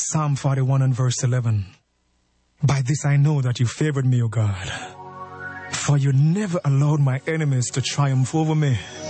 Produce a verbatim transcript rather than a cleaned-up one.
Psalm forty-one and verse eleven. By this I know that you favored me, O God, for you never allowed my enemies to triumph over me.